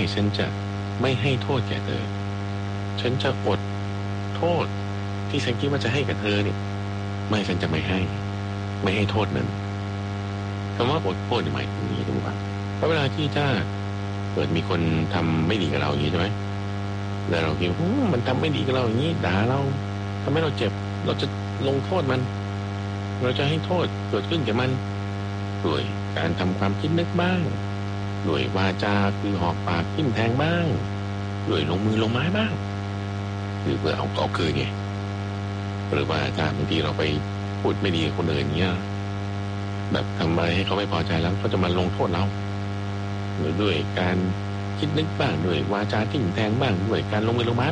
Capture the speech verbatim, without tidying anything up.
ฉันจะไม่ให้โทษแก่เธอฉันจะอดโทษที่ฉันคิดว่าจะให้กับเธอเนี่ยไม่ฉันจะไม่ให้ไม่ให้โทษนั้นคำว่าอดโทษหมายถึงนี้ถูกป่ะเพราะเวลาที่ถ้าเกิดมีคนทำไม่ดีกับเราอย่างนี้ใช่ไหมแล้วเราคิดว่ามันทำไม่ดีกับเราอย่างนี้ด่าเราทำให้เราเจ็บเราจะลงโทษมันเราจะให้โทษเกิดขึ้นแก่มันด้วยการทำความคิดนึกบ้างด้วยวาจาคือหอกปากทิ่มแทงบ้างด้วยลงมือลงไม้บ้างคือเพื่อเอาเอาคืนไงหรือว่าถ้าบางทีเราไปพูดไม่ดีกับคนอื่นเงี้ยแบบทำอะไรให้เขาไม่พอใจแล้วเขาจะมาลงโทษเราหรือด้วยการคิดนึกบ้างด้วยวาจาทิ่มแทงบ้างด้วยการลงมือลงไม้